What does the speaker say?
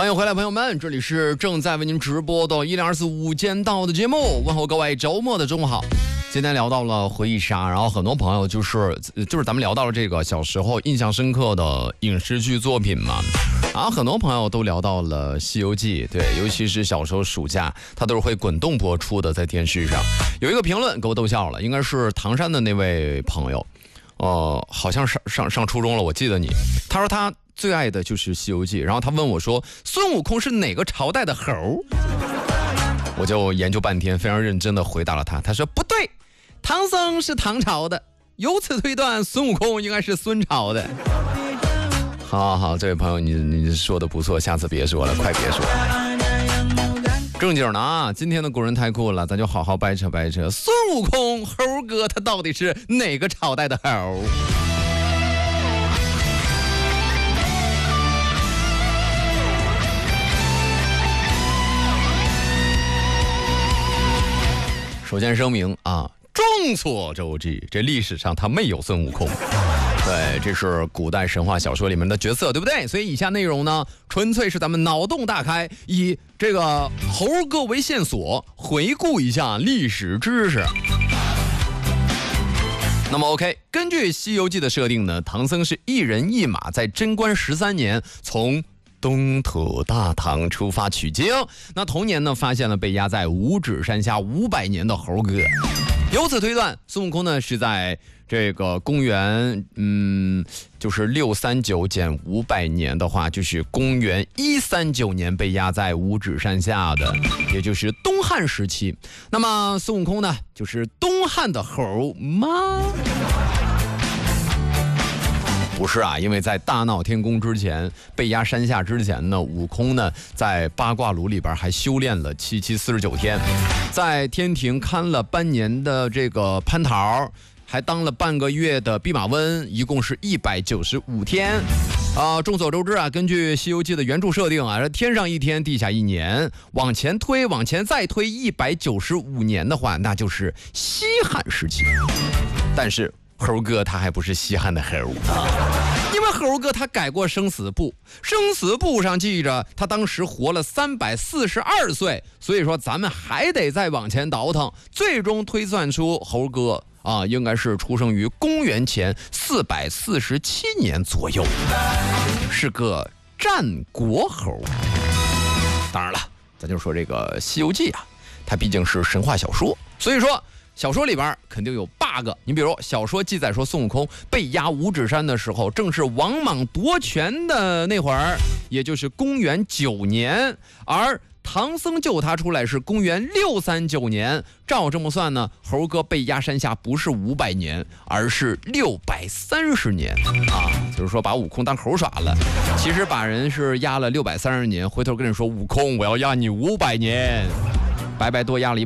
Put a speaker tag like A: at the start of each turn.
A: 欢迎回来，朋友们，这里是正在为您直播的10245午间到的节目，问候各位周末的中午好。今天聊到了回忆杀，然后很多朋友就是咱们聊到了这个小时候印象深刻的影视剧作品嘛，然后很多朋友都聊到了《西游记》，对，尤其是小时候暑假，它都是会滚动播出的，在电视上。有一个评论给我逗笑了，应该是唐山的那位朋友，好像上初中了，我记得你，他说他最爱的就是《西游记》，然后他问我说：“孙悟空是哪个朝代的猴？”我就研究半天，非常认真的回答了他。他说：“不对，唐僧是唐朝的，由此推断，孙悟空应该是孙朝的。”好，这位朋友，你说的不错，下次别说了，快别说了。正经的啊，今天的古人太酷了，咱就好好掰扯掰扯。孙悟空猴哥他到底是哪个朝代的猴？首先声明啊，众所周知，这历史上他没有孙悟空，对，这是古代神话小说里面的角色，对不对？所以以下内容呢，纯粹是咱们脑洞大开，以这个猴哥为线索，回顾一下历史知识。那么 OK， 根据《西游记》的设定呢，唐僧是一人一马，在贞观13年从东土大唐出发取经，那同年呢，发现了被压在五指山下500年的猴哥。由此推断，孙悟空呢是在这个公元就是639减500年的话，就是公元139年被压在五指山下的，也就是东汉时期。那么孙悟空呢，就是东汉的猴吗？不是啊，因为在大闹天宫之前，被压山下之前呢，悟空呢在八卦炉里边还修炼了7749天，在天庭看了半年的这个蟠桃，还当了半个月的弼马温，一共是195天。众所周知啊，根据《西游记》的原著设定啊，天上一天，地下一年，往前推，往前再推195年的话，那就是西汉时期。但是猴哥他还不是西汉的猴啊，因为猴哥他改过生死簿，生死簿上记着他当时活了342岁，所以说咱们还得再往前倒腾，最终推算出猴哥啊应该是出生于公元前447年左右，是个战国猴。当然了，咱就说这个《西游记》啊，它毕竟是神话小说，所以说小说里边肯定有 bug。 你比如小说记载说，孙悟空被压五指山的时候，正是王莽夺权的那会儿，也就是公元9年，而唐僧救他出来是公元639年。照这么算呢，猴哥被压山下不是500年，而是630年啊！就是说把悟空当猴耍了，其实把人是压了630年，回头跟人说悟空，我要压你500年，白白多压了